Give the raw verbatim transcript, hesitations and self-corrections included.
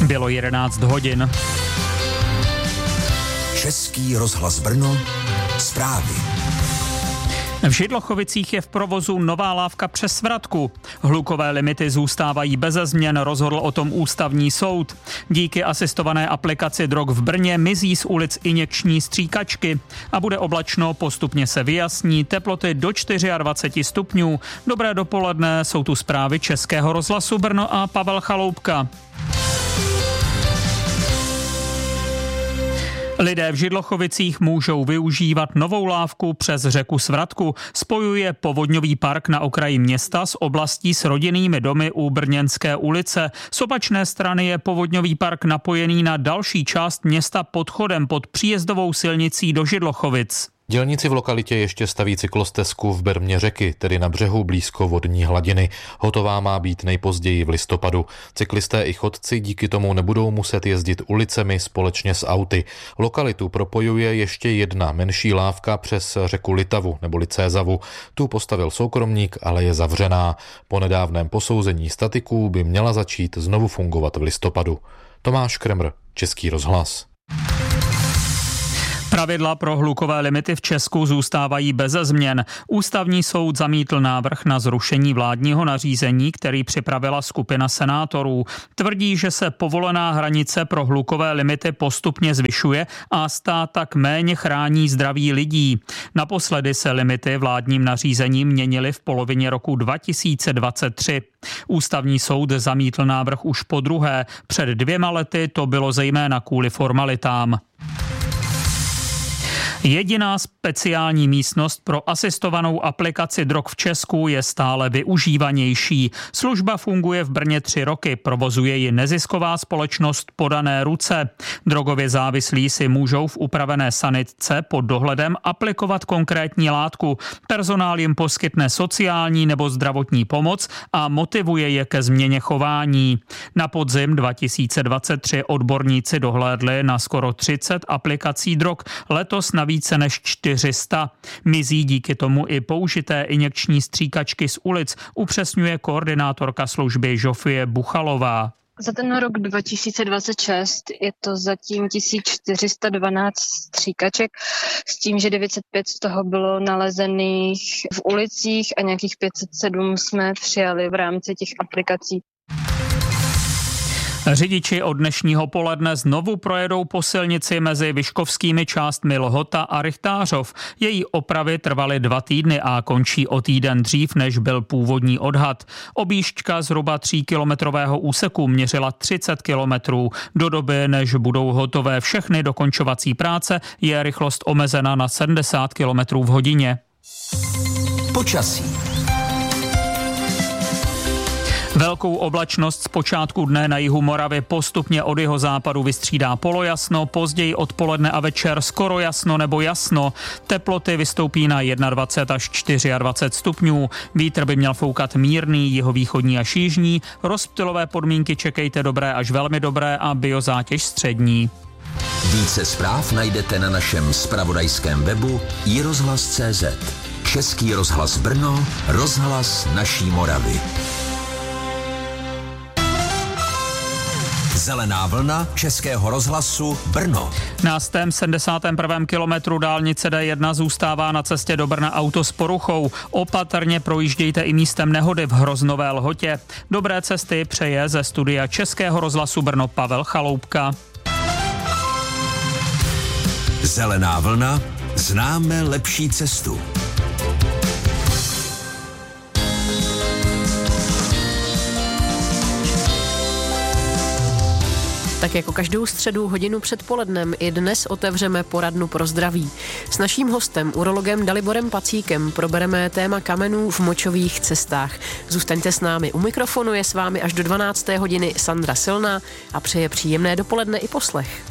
Bylo jedenáct hodin. Český rozhlas Brno, zprávy. V Židlochovicích je v provozu nová lávka přes Svratku. Hlukové limity zůstávají beze změn, rozhodl o tom ústavní soud. Díky asistované aplikaci drog v Brně mizí z ulic injekční stříkačky a bude oblačno, postupně se vyjasní, teploty do dvacet čtyři stupňů. Dobré dopoledne, jsou tu zprávy Českého rozhlasu Brno a Pavel Chaloupka. Lidé v Židlochovicích můžou využívat novou lávku přes řeku Svratku. Spojuje povodňový park na okraji města s oblastí s rodinnými domy u Brněnské ulice. Z opačné strany je povodňový park napojený na další část města podchodem pod příjezdovou silnicí do Židlochovic. Dělníci v lokalitě ještě staví cyklostezku v bermě řeky, tedy na břehu blízko vodní hladiny. Hotová má být nejpozději v listopadu. Cyklisté i chodci díky tomu nebudou muset jezdit ulicemi společně s auty. Lokalitu propojuje ještě jedna menší lávka přes řeku Litavu neboli Cézavu. Tu postavil soukromník, ale je zavřená. Po nedávném posouzení statiků by měla začít znovu fungovat v listopadu. Tomáš Kremr, Český rozhlas. Pravidla pro hlukové limity v Česku zůstávají beze změn. Ústavní soud zamítl návrh na zrušení vládního nařízení, který připravila skupina senátorů. Tvrdí, že se povolená hranice pro hlukové limity postupně zvyšuje a stát tak méně chrání zdraví lidí. Naposledy se limity vládním nařízením měnily v polovině roku dva tisíce dvacet tři. Ústavní soud zamítl návrh už po druhé. Před dvěma lety to bylo zejména kvůli formalitám. Jediná speciální místnost pro asistovanou aplikaci drog v Česku je stále využívanější. Služba funguje v Brně tři roky, provozuje ji nezisková společnost Podané ruce. Drogově závislí si můžou v upravené sanitce pod dohledem aplikovat konkrétní látku. Personál jim poskytne sociální nebo zdravotní pomoc a motivuje je ke změně chování. Na podzim dva tisíce dvacet tři odborníci dohlédli na skoro třicet aplikací drog, letos na více než čtyři sta. Mizí díky tomu i použité injekční stříkačky z ulic, upřesňuje koordinátorka služby Žofie Buchalová. Za ten rok dva tisíce dvacet šest je to zatím tisíc čtyři sta dvanáct stříkaček, s tím, že devět set pět z toho bylo nalezených v ulicích a nějakých pět set sedm jsme přijali v rámci těch aplikací. Řidiči od dnešního poledne znovu projedou po silnici mezi vyškovskými částmi Lhota a Rychtářov. Její opravy trvaly dva týdny a končí o týden dřív, než byl původní odhad. Objížďka zhruba tříkilometrového úseku měřila třicet kilometrů. Do doby, než budou hotové všechny dokončovací práce, je rychlost omezena na sedmdesát kilometrů v hodině. Počasí. Velkou oblačnost z počátku dne na jihu Moravy postupně od jihozápadu vystřídá polojasno, později odpoledne a večer skoro jasno nebo jasno. Teploty vystoupí na dvacet jedna až dvacet čtyři stupňů. Vítr by měl foukat mírný, jihovýchodní až jižní. Rozptylové podmínky čekejte dobré až velmi dobré a biozátěž střední. Více zpráv najdete na našem zpravodajském webu i rozhlas tečka cé zet. Český rozhlas Brno, rozhlas naší Moravy. Zelená vlna Českého rozhlasu Brno. Na stém sedmdesátém prvním kilometru dálnice D jedna zůstává na cestě do Brna auto s poruchou. Opatrně projíždějte i místem nehody v Hroznové Lhotě. Dobré cesty přeje ze studia Českého rozhlasu Brno Pavel Chaloupka. Zelená vlna, známe lepší cestu. Tak jako každou středu hodinu před polednem i dnes otevřeme poradnu pro zdraví. S naším hostem, urologem Daliborem Pacíkem, probereme téma kamenů v močových cestách. Zůstaňte s námi. U mikrofonu je s vámi až do dvanácté hodiny Sandra Silná a přeje příjemné dopoledne i poslech.